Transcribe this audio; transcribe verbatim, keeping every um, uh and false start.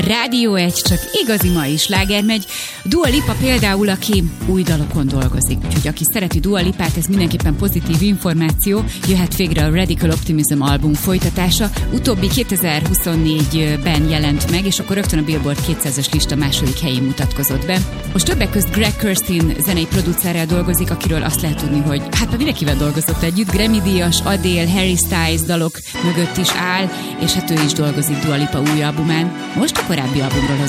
Rádió egy, csak igazi mai sláger megy. Dua Lipa például, aki új dalokon dolgozik. Úgyhogy aki szereti Dua Lipát, ez mindenképpen pozitív információ. Jöhet végre a Radical Optimism album folytatása. Utóbbi kétezer-huszonnégyben jelent meg, és akkor rögtön a Billboard kétszázas lista második helyén mutatkozott be. Most többek közt Greg Kurstin zenei producerrel dolgozik, akiről azt lehet tudni, hogy hát már mindenkivel dolgozott együtt. Grammy-díjas, Adele, Harry Styles dalok mögött is áll, és hát ő is dolgozik Dua Lipa új albumán. Most a korábbi albumról hoz